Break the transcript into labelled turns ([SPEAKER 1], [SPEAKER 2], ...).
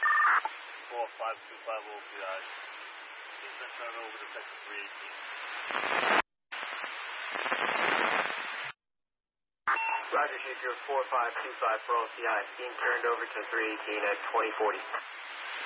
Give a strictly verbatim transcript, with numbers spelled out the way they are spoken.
[SPEAKER 1] four five two five O P I. It's been turned over to section three eighteen.
[SPEAKER 2] Roger, Chief, you're four five two five for O C I. Being turned over to three eighteen at twenty forty.